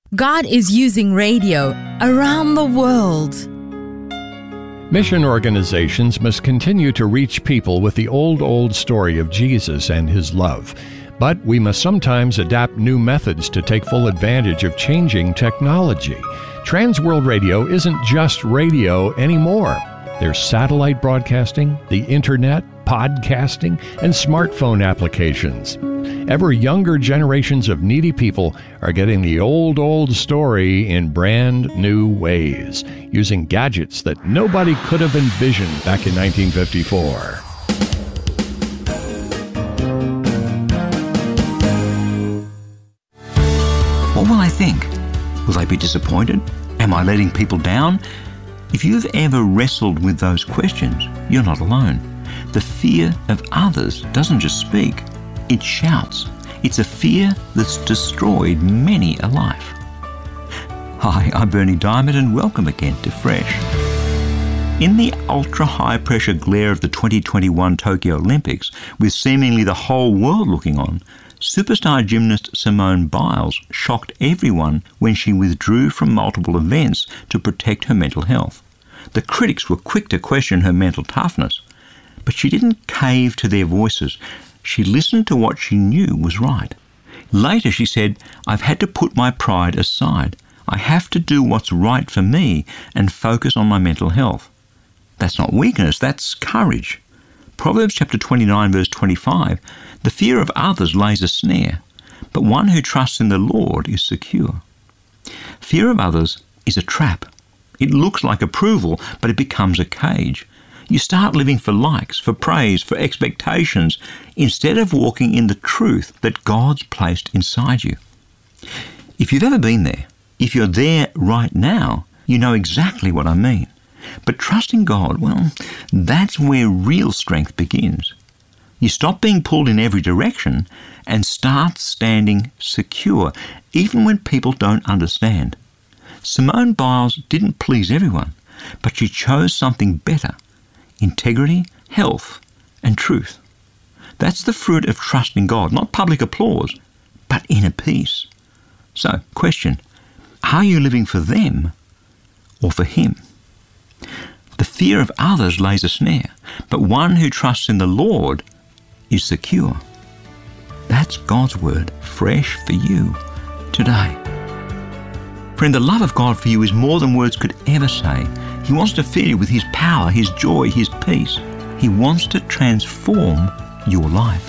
God is using radio around the world. Mission organizations must continue to reach people with the old story of Jesus and His love. But we must sometimes adapt new methods to take full advantage of changing technology. Transworld Radio isn't just radio anymore. There's satellite broadcasting, the internet, podcasting, and smartphone applications. Ever younger generations of needy people are getting the old story in brand new ways, using gadgets that nobody could have envisioned back in 1954. What will they think? Will they be disappointed? Am I letting people down? If you've ever wrestled with those questions, you're not alone. The fear of others doesn't just speak, it shouts. It's a fear that's destroyed many a life. Hi, I'm Bernie Diamond and welcome again to Fresh. In the ultra-high pressure glare of the 2021 Tokyo Olympics, with seemingly the whole world looking on, superstar gymnast Simone Biles shocked everyone when she withdrew from multiple events to protect her mental health. The critics were quick to question her mental toughness, but she didn't cave to their voices. She listened to what she knew was right. Later she said, "I've had to put my pride aside. I have to do what's right for me and focus on my mental health." That's not weakness, that's courage. Proverbs chapter 29 verse 25, "The fear of others lays a snare, but one who trusts in the Lord is secure." Fear of others is a trap. It looks like approval, but it becomes a cage. You start living for likes, for praise, for expectations, instead of walking in the truth that God's placed inside you. If you've ever been there, if you're there right now, you know exactly what I mean. But trusting God, well, that's where real strength begins. You stop being pulled in every direction and start standing secure, even when people don't understand. Simone Biles didn't please everyone, but she chose something better: integrity, health, and truth. That's the fruit of trusting God, not public applause, but inner peace. So, question, are you living for them or for Him? The fear of others lays a snare, but one who trusts in the Lord is secure. That's God's word, fresh for you today. Friend, the love of God for you is more than words could ever say. He wants to fill you with His power, His joy, His peace. He wants to transform your life.